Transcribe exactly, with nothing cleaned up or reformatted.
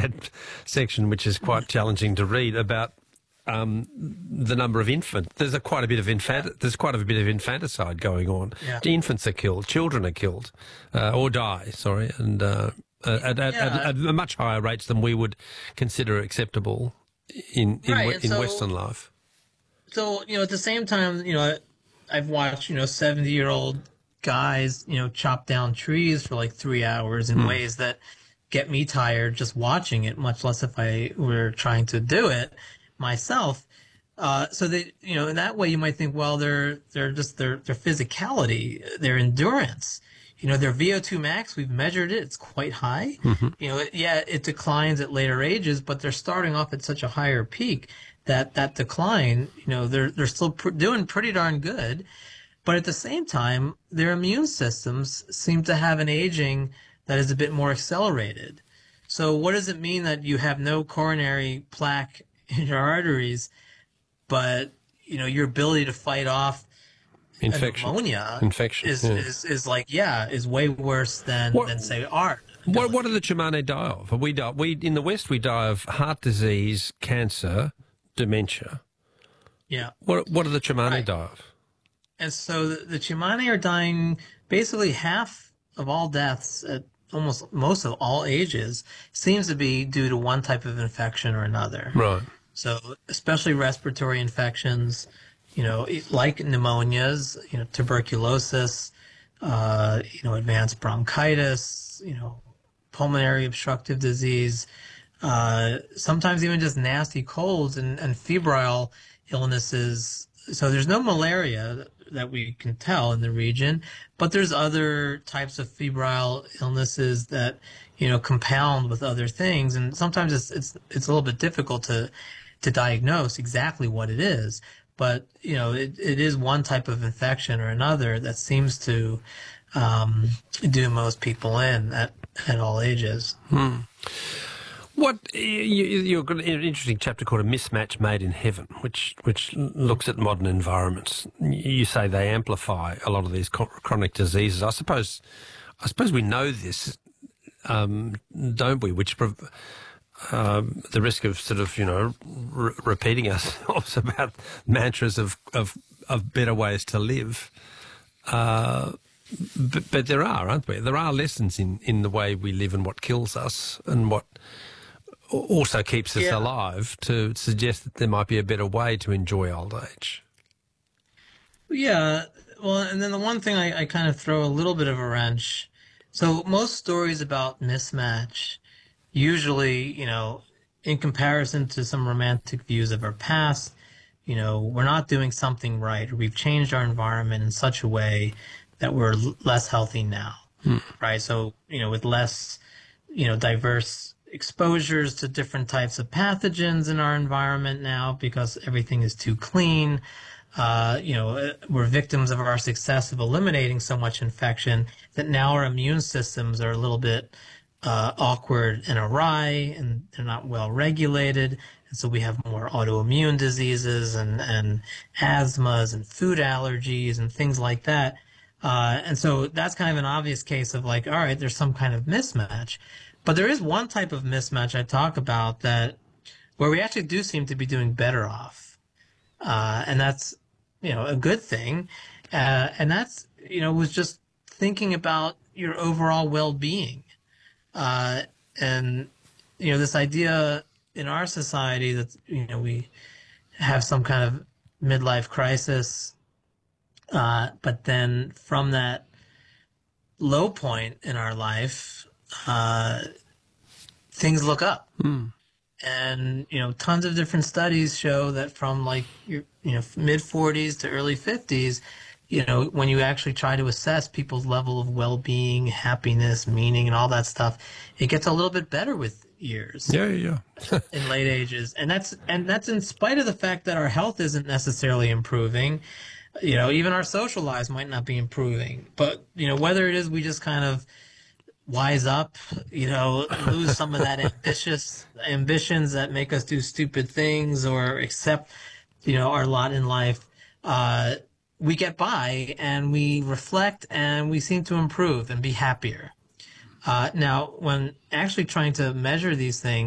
sad section, which is quite challenging to read, about um, the number of infants. There's a, quite a bit of infant. Yeah. There's quite a bit of infanticide going on. Yeah. Infants are killed, children are killed, uh, or die. Sorry, and uh, at, at, yeah. at, at much higher rates than we would consider acceptable in in, right. in so, Western life. So you know, at the same time, you know, I've watched you know seventy-year-old guys, you know, chop down trees for like three hours in mm. ways that get me tired just watching it, much less if I were trying to do it myself. Uh, so they, you know, in that way you might think, well, they're, they're just their, their physicality, their endurance, you know, their V O two max, we've measured it. It's quite high. Mm-hmm. You know, it, yeah, it declines at later ages, but they're starting off at such a higher peak that that decline, you know, they're, they're still pr- doing pretty darn good. But at the same time, their immune systems seem to have an aging that is a bit more accelerated. So what does it mean that you have no coronary plaque in your arteries, but you know your ability to fight off infection, pneumonia infection is, yeah. is is like yeah is way worse than what, than say art. What what do the Tsimane die of? We die we in the West we die of heart disease, cancer, dementia. Yeah. What what do the Tsimane right. die of? And so the, the Tsimane are dying basically half of all deaths at almost most of all ages seems to be due to one type of infection or another. Right. So especially respiratory infections, you know, like pneumonias, you know, tuberculosis, uh, you know, advanced bronchitis, you know, pulmonary obstructive disease, uh, sometimes even just nasty colds and, and febrile illnesses. So there's no malaria that we can tell in the region, but there's other types of febrile illnesses that, you know, compound with other things. And sometimes it's, it's, it's a little bit difficult to, to diagnose exactly what it is. But, you know, it, it is one type of infection or another that seems to, um, do most people in at, at all ages. Hmm. What you, you've got an interesting chapter called "A Mismatch Made in Heaven," which which looks at modern environments. You say they amplify a lot of these chronic diseases. I suppose, I suppose we know this, um, don't we? Which um, the risk of sort of you know re- repeating ourselves about mantras of of, of better ways to live. Uh, but, but there are, aren't there? There are lessons in, in the way we live and what kills us and what also keeps us yeah. alive to suggest that there might be a better way to enjoy old age. Yeah, well, and then the one thing I, I kind of throw a little bit of a wrench. So most stories about mismatch, usually, you know, in comparison to some romantic views of our past, you know, we're not doing something right, or we've changed our environment in such a way that we're l- less healthy now, hmm. right? So, you know, with less, you know, diverse exposures to different types of pathogens in our environment now because everything is too clean. Uh, you know, we're victims of our success of eliminating so much infection that now our immune systems are a little bit uh, awkward and awry, and they're not well regulated. And so we have more autoimmune diseases and, and asthmas and food allergies and things like that. Uh, and so that's kind of an obvious case of like, all right, there's some kind of mismatch. But there is one type of mismatch I talk about that where we actually do seem to be doing better off. Uh, and that's, you know, a good thing. Uh, and that's, you know, was just thinking about your overall well-being. Uh, and, you know, this idea in our society that, you know, we have some kind of midlife crisis. Uh, but then from that low point in our life, uh, things look up. Mm. And, you know, tons of different studies show that from like your, you know, mid forties to early fifties, you know, when you actually try to assess people's level of well-being, happiness, meaning, and all that stuff, it gets a little bit better with years. Yeah, yeah, yeah. in late ages. And that's, and that's in spite of the fact that our health isn't necessarily improving. You know, even our social lives might not be improving. But, you know, whether it is we just kind of wise up, you know, lose some of that ambitious ambitions that make us do stupid things, or accept, you know, our lot in life, uh, we get by and we reflect and we seem to improve and be happier. Uh, now, when actually trying to measure these things,